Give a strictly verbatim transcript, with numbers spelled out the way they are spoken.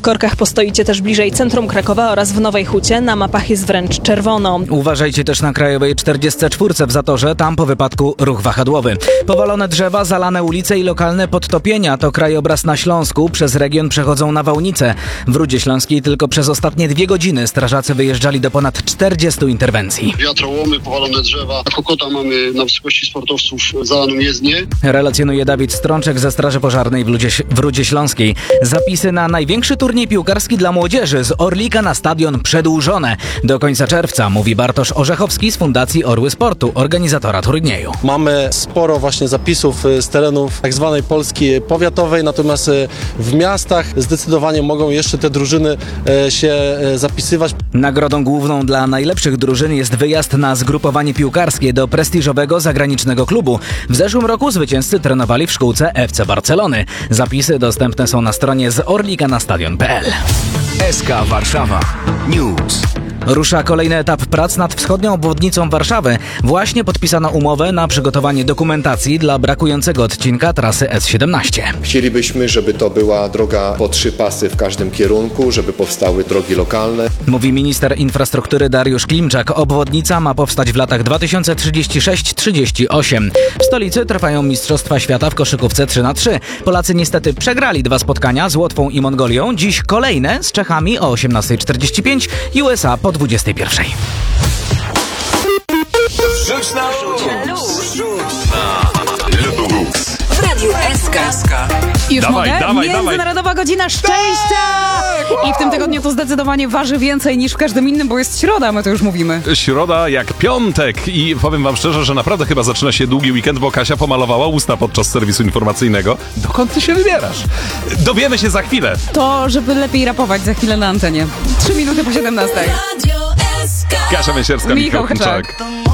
korkach postoicie też bliżej centrum Krakowa oraz w Nowej Hucie. Na mapach jest wręcz czerwono. Uważajcie też na krajowej czterdziestce czwórce w Zatorze, tam po wypadku ruch wahadłowy. Powalone drzewa, zalane ulice i lokalne podtopienia to krajobraz na Śląsku. Przez region przechodzą nawałnice. W Rudzie Śląskiej tylko przez ostatnie dwie godziny strażacy wyjeżdżali do ponad czterdziestu interwencji. Wiatrołomy, powalone drzewa. Na Kokota mamy na wysokości sportowców zalaną jezdnię. Relacjonuje Dawid Strączek ze Straży Pożarnej w Rudzie, w Rudzie Śląskiej. Zapisy na największy turniej piłkarski dla młodzieży z Orlika na stadion przedłużone. Do końca czerwca, mówi Bartosz Orzechowski z Fundacji Orły Sportu, organizatora turnieju. Mamy sporo właśnie zapisów z terenów tak zwanej Polski powiatowej, natomiast w miastach zdecydowanie mogą jeszcze te drużyny się zapisywać. Nagrodą główną dla najlepszych drużyn jest wyjazd na zgrupowanie piłkarskie do prestiżowego zagranicznego klubu. W zeszłym roku zwycięzcy trenowali w szkółce F C Barcelony. Zapisy dostępne są na stronie z orlika na stadion kropka p l. S K Warszawa News. Rusza kolejny etap prac nad wschodnią obwodnicą Warszawy. Właśnie podpisano umowę na przygotowanie dokumentacji dla brakującego odcinka trasy S siedemnaście. Chcielibyśmy, żeby to była droga po trzy pasy w każdym kierunku, żeby powstały drogi lokalne. Mówi minister infrastruktury Dariusz Klimczak. Obwodnica ma powstać w latach dwa tysiące trzydziestym szóstym trzydziestym ósmym. W stolicy trwają Mistrzostwa Świata w koszykówce trzy na trzy. Polacy niestety przegrali dwa spotkania z Łotwą i Mongolią. Dziś kolejne z Czechami o osiemnasta czterdzieści pięć i U S A po dwudziestej pierwszej. Rzuć na luz! W Radiu S K. Już Dawaj, mogę? dawaj, Międzynarodowa dawaj. Godzina Szczęścia! I w tym tygodniu to zdecydowanie waży więcej niż w każdym innym, bo jest środa, my to już mówimy. Środa jak piątek i powiem wam szczerze, że naprawdę chyba zaczyna się długi weekend, bo Kasia pomalowała usta podczas serwisu informacyjnego. Dokąd ty się wybierasz? Dowiemy się za chwilę. To, żeby lepiej rapować za chwilę na antenie. Trzy minuty po siedemnastej. Kasia Mięsierska, Michał Michał Chęczak.